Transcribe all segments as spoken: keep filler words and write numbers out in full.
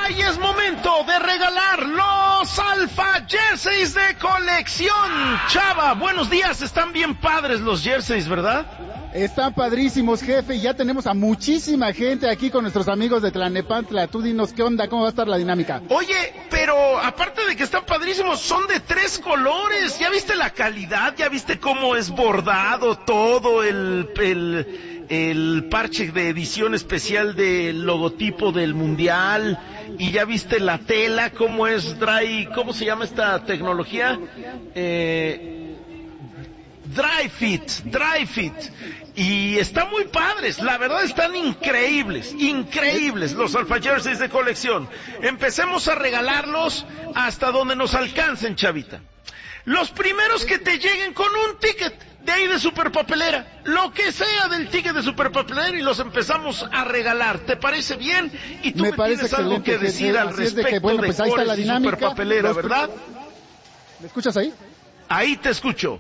y es momento de regalar los Alfa Jerseys de colección. Chava, buenos días, están bien padres los jerseys, ¿verdad? Están padrísimos, jefe, y ya tenemos a muchísima gente aquí con nuestros amigos de Tlalnepantla. Tú dinos qué onda, cómo va a estar la dinámica. Oye, pero aparte de que están padrísimos, son de tres colores. ¿Ya viste la calidad? ¿Ya viste cómo es bordado todo el... el... el parche de edición especial del logotipo del mundial? Y ya viste la tela, cómo es dry, ¿cómo se llama esta tecnología? Eh, dry fit, dry fit. Y están muy padres, la verdad están increíbles, increíbles los Alfa Jerseys de colección. Empecemos a regalarlos hasta donde nos alcancen, chavita. Los primeros que te lleguen con un ticket de ahí de Superpapelera, lo que sea del ticket de Superpapelera, y los empezamos a regalar. ¿Te parece bien? Y tú me, me tienes algo que decir al respecto de, que, bueno, pues de Cores y Superpapelera, ¿verdad? ¿Me escuchas ahí? Ahí te escucho.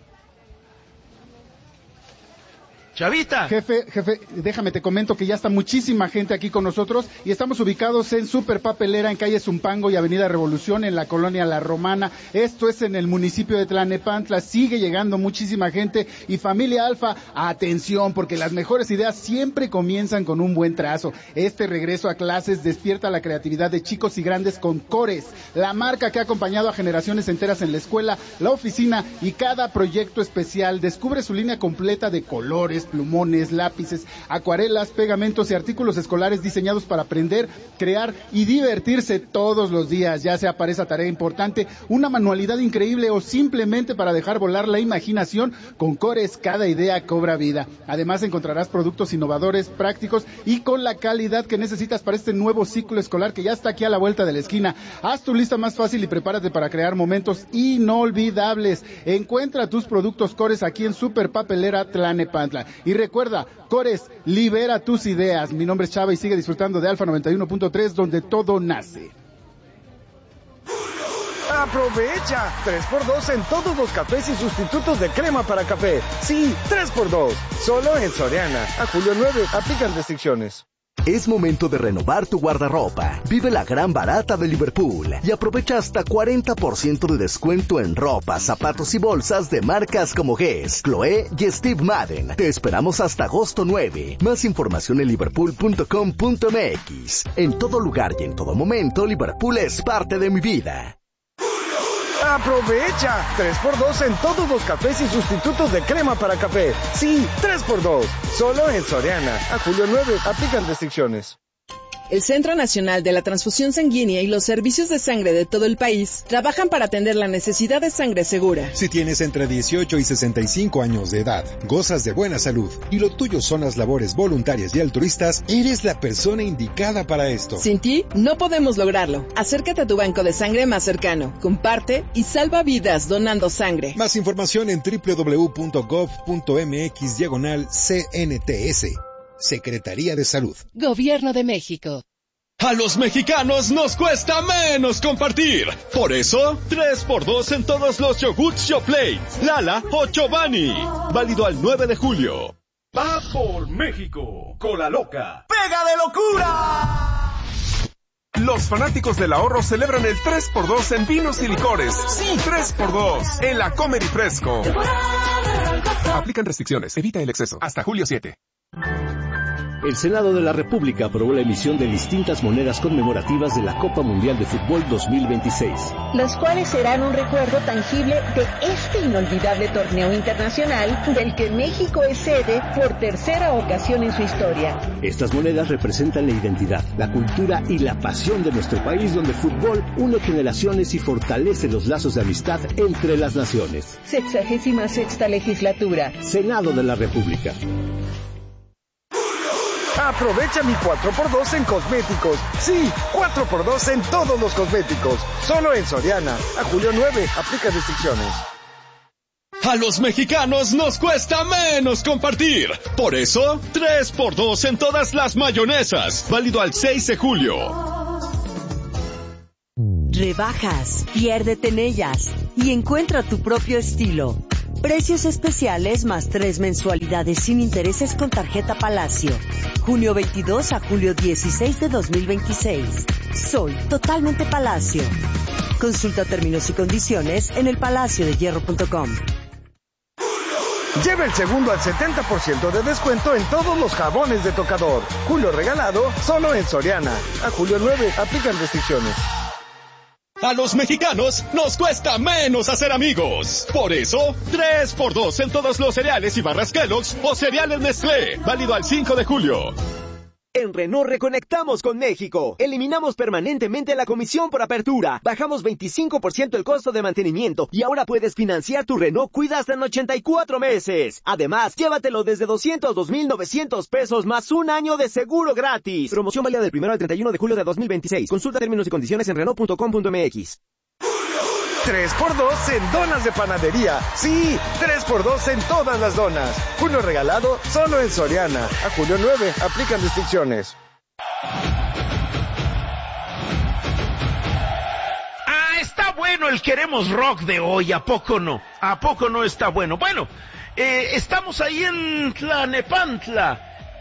Chavita. Jefe, jefe, déjame te comento que ya está muchísima gente aquí con nosotros y estamos ubicados en Superpapelera, en calle Zumpango y avenida Revolución, en la colonia La Romana. Esto es en el municipio de Tlalnepantla. Sigue llegando muchísima gente y familia Alfa, atención, porque las mejores ideas siempre comienzan con un buen trazo. Este regreso a clases despierta la creatividad de chicos y grandes con Cores, la marca que ha acompañado a generaciones enteras en la escuela, la oficina y cada proyecto especial. Descubre su línea completa de colores, plumones, lápices, acuarelas, pegamentos y artículos escolares diseñados para aprender, crear y divertirse todos los días, ya sea para esa tarea importante, una manualidad increíble o simplemente para dejar volar la imaginación. Con Cores cada idea cobra vida. Además encontrarás productos innovadores, prácticos y con la calidad que necesitas para este nuevo ciclo escolar que ya está aquí a la vuelta de la esquina. Haz tu lista más fácil y prepárate para crear momentos inolvidables. Encuentra tus productos Cores aquí en Superpapelera Tlalnepantla. Y recuerda, Cores, libera tus ideas. Mi nombre es Chava y sigue disfrutando de Alfa noventa y uno punto tres, donde todo nace. ¡Aprovecha! tres por dos en todos los cafés y sustitutos de crema para café. Sí, tres por dos. Solo en Soriana. A julio nueve, aplican restricciones. Es momento de renovar tu guardarropa. Vive la gran barata de Liverpool y aprovecha hasta cuarenta por ciento de descuento en ropa, zapatos y bolsas de marcas como Guess, Chloé y Steve Madden. Te esperamos hasta agosto nueve. Más información en liverpool punto com punto m x. En todo lugar y en todo momento, Liverpool es parte de mi vida. ¡Aprovecha! tres por dos en todos los cafés y sustitutos de crema para café. Sí, tres por dos. Solo en Soriana. A julio nueve, aplican restricciones. El Centro Nacional de la Transfusión Sanguínea y los servicios de sangre de todo el país trabajan para atender la necesidad de sangre segura. Si tienes entre dieciocho y sesenta y cinco años de edad, gozas de buena salud y lo tuyo son las labores voluntarias y altruistas, eres la persona indicada para esto. Sin ti, no podemos lograrlo. Acércate a tu banco de sangre más cercano, comparte y salva vidas donando sangre. Más información en doble u doble u doble u punto gov punto m x diagonal C N T S. Secretaría de Salud. Gobierno de México. A los mexicanos nos cuesta menos compartir. Por eso, tres por dos en todos los yogurts Yoplait, Lala o Chobani. Válido al nueve de julio. Va por México. Cola Loca. ¡Pega de locura! Los fanáticos del ahorro celebran el tres por dos en vinos y licores. Sí, tres por dos en la Comer y Fresco. Aplican restricciones. Evita el exceso. Hasta julio siete. El Senado de la República aprobó la emisión de distintas monedas conmemorativas de la Copa Mundial de Fútbol dos mil veintiséis. Las cuales serán un recuerdo tangible de este inolvidable torneo internacional del que México es sede por tercera ocasión en su historia. Estas monedas representan la identidad, la cultura y la pasión de nuestro país, donde el fútbol une generaciones y fortalece los lazos de amistad entre las naciones. Sexagésima sexta legislatura. Senado de la República. Aprovecha mi cuatro por dos en cosméticos. Sí, cuatro por dos en todos los cosméticos. Solo en Soriana. A julio nueve, aplica restricciones. A los mexicanos nos cuesta menos compartir. Por eso, tres por dos en todas las mayonesas. Válido al seis de julio. Rebajas, piérdete en ellas y encuentra tu propio estilo. Precios especiales más tres mensualidades sin intereses con tarjeta Palacio. Junio veintidós a julio dieciséis de dos mil veintiséis. Soy totalmente Palacio. Consulta términos y condiciones en el palacio de hierro punto com. Lleva el segundo al setenta por ciento de descuento en todos los jabones de tocador. Julio regalado, solo en Soriana. A julio nueve, aplican restricciones. A los mexicanos nos cuesta menos hacer amigos. Por eso, tres por dos en todos los cereales y barras Kellogg's o cereales Nestlé. Válido al cinco de julio. En Renault reconectamos con México. Eliminamos permanentemente la comisión por apertura. Bajamos veinticinco por ciento el costo de mantenimiento y ahora puedes financiar tu Renault Cuida hasta en ochenta y cuatro meses. Además, llévatelo desde doscientos dos mil novecientos pesos más un año de seguro gratis. Promoción válida del primero al treinta y uno de julio de dos mil veintiséis. Consulta términos y condiciones en renault punto com punto m x. tres por dos en donas de panadería. Sí, tres por dos en todas las donas. Julio regalado, solo en Soriana. A julio nueve, aplican restricciones. Ah, está bueno el Queremos Rock de hoy, ¿a poco no? ¿A poco no está bueno? Bueno, eh, estamos ahí en Tlanepantla.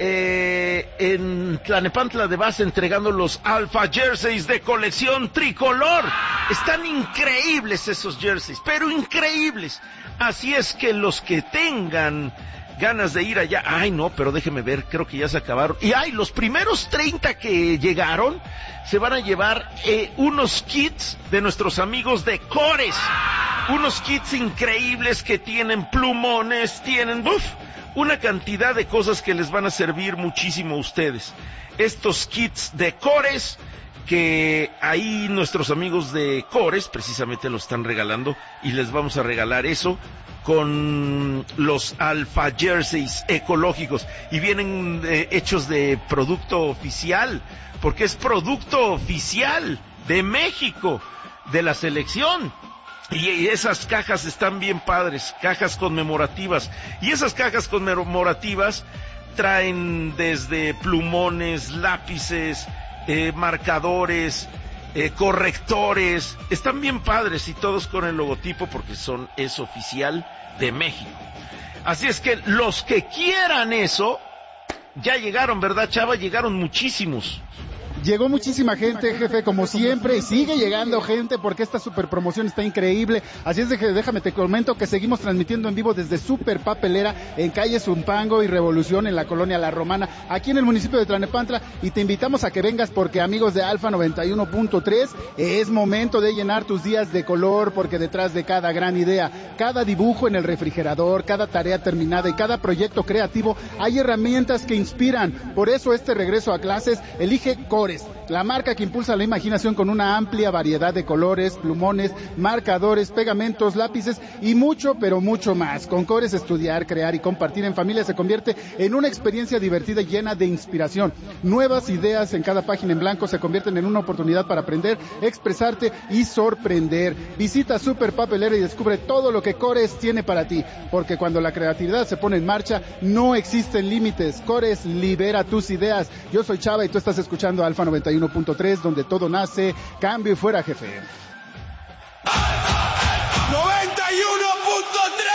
Eh, en Tlanepantla de base entregando los Alpha Jerseys de colección tricolor. Están increíbles esos jerseys, pero increíbles. Así es que los que tengan ganas de ir allá, ay no, pero déjeme ver, creo que ya se acabaron. Y ay, los primeros treinta que llegaron se van a llevar eh, unos kits de nuestros amigos de Cores. Unos kits increíbles que tienen plumones, tienen uf, una cantidad de cosas que les van a servir muchísimo a ustedes. Estos kits de Cores, que ahí nuestros amigos de Cores precisamente lo están regalando, y les vamos a regalar eso con los Alpha Jerseys ecológicos, y vienen eh, hechos de producto oficial, porque es producto oficial de México, de la selección. Y esas cajas están bien padres, cajas conmemorativas. Y esas cajas conmemorativas traen desde plumones, lápices, eh, marcadores, eh, correctores. Están bien padres y todos con el logotipo porque son, es oficial de México. Así es que los que quieran eso, ya llegaron, ¿verdad, Chava? Llegaron muchísimos. Llegó muchísima gente, jefe, como siempre, y sigue llegando gente porque esta super promoción está increíble. Así es de que déjame te comento que seguimos transmitiendo en vivo desde Super Papelera en calle Zumpango y Revolución en la colonia La Romana, aquí en el municipio de Tlanepantla, y te invitamos a que vengas porque, amigos de Alfa noventa y uno punto tres, es momento de llenar tus días de color, porque detrás de cada gran idea, cada dibujo en el refrigerador, cada tarea terminada y cada proyecto creativo, hay herramientas que inspiran. Por eso este regreso a clases, elige Cores, la marca que impulsa la imaginación con una amplia variedad de colores, plumones, marcadores, pegamentos, lápices y mucho, pero mucho más. Con Cores, estudiar, crear y compartir en familia se convierte en una experiencia divertida y llena de inspiración. Nuevas ideas en cada página en blanco se convierten en una oportunidad para aprender, expresarte y sorprender. Visita Super Papelera y descubre todo lo que Cores tiene para ti, porque cuando la creatividad se pone en marcha, no existen límites. Cores libera tus ideas. Yo soy Chava y tú estás escuchando Alfa noventa y uno punto tres, donde todo nace. Cambio y fuera, jefe. noventa y uno punto tres